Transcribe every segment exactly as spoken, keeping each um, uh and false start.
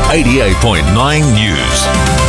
eighty-eight point nine News.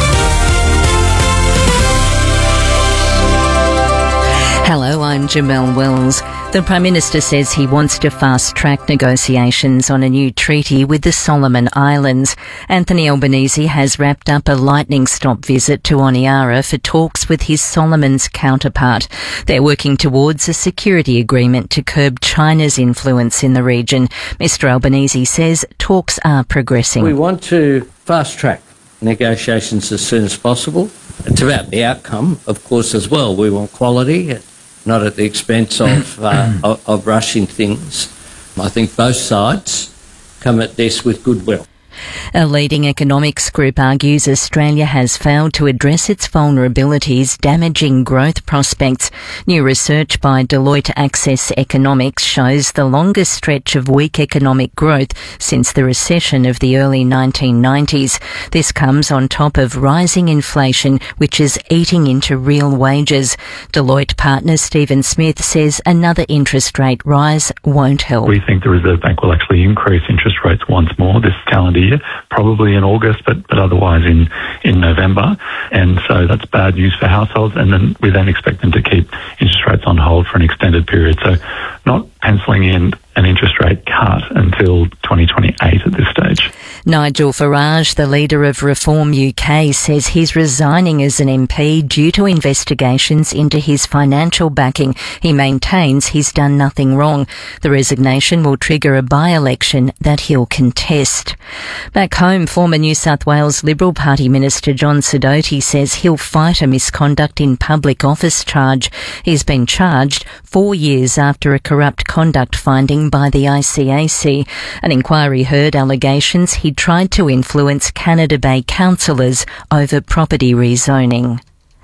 Hello, I'm Jamelle Wells. The Prime Minister says he wants to fast-track negotiations on a new treaty with the Solomon Islands. Anthony Albanese has wrapped up a lightning-stop visit to Honiara for talks with his Solomons counterpart. They're working towards a security agreement to curb China's influence in the region. Mister Albanese says talks are progressing. We want to fast-track negotiations as soon as possible. It's about the outcome, of course, as well. We want quality, not at the expense of, uh, of, of rushing things. I think both sides come at this with goodwill. A leading economics group argues Australia has failed to address its vulnerabilities, damaging growth prospects. New research by Deloitte Access Economics shows the longest stretch of weak economic growth since the recession of the early nineteen nineties. This comes on top of rising inflation, which is eating into real wages. Deloitte partner Stephen Smith says another interest rate rise won't help. We think the Reserve Bank will actually increase interest rates once more this calendar year. Probably in August, but, but otherwise in, in November. And so that's bad news for households. And then we then expect them to keep interest rates on hold for an extended period. So not penciling in an interest rate cut until twenty twenty-eight at this stage. Nigel Farage, the leader of Reform U K, says he's resigning as an M P due to investigations into his financial backing. He maintains he's done nothing wrong. The resignation will trigger a by-election that he'll contest. Back home, former New South Wales Liberal Party Minister John Sidoti says he'll fight a misconduct in public office charge. He's been charged four years after a corrupt conduct finding by the I C A C. An inquiry heard allegations he tried to influence Canada Bay councillors over property rezoning.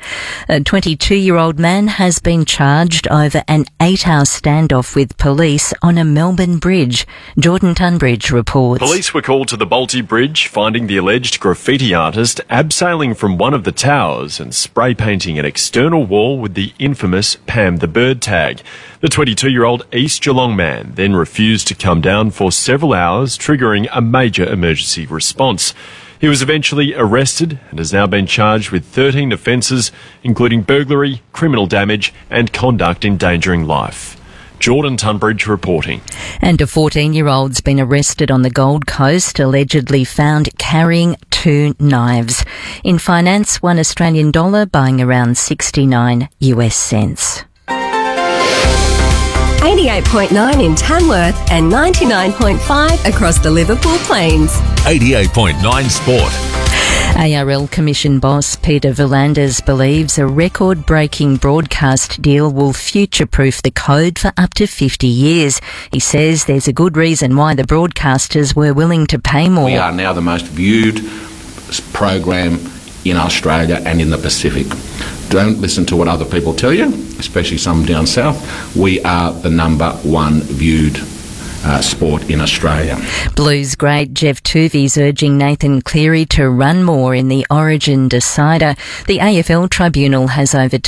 A twenty-two-year-old man has been charged over an eight-hour standoff with police on a Melbourne bridge. Jordan Tunbridge reports. Police were called to the Bolte Bridge, finding the alleged graffiti artist abseiling from one of the towers and spray painting an external wall with the infamous Pam the Bird tag. The twenty-two-year-old East Geelong man then refused to come down for several hours, triggering a major emergency response. He was eventually arrested and has now been charged with thirteen offences, including burglary, criminal damage and conduct endangering life. Jordan Tunbridge reporting. And a fourteen-year-old's been arrested on the Gold Coast, allegedly found carrying two knives. In finance, one Australian dollar buying around sixty-nine US cents. eighty-eight point nine in Tamworth and ninety-nine point five across the Liverpool Plains. eighty-eight point nine Sport. A R L Commission boss Peter V'landers believes a record-breaking broadcast deal will future-proof the code for up to fifty years. He says there's a good reason why the broadcasters were willing to pay more. We are now the most viewed program in Australia and in the Pacific. Don't listen to what other people tell you, especially some down south. We are the number one viewed uh, sport in Australia. Blues great Jeff Tuvey's urging Nathan Cleary to run more in the Origin decider. The A F L Tribunal has overturned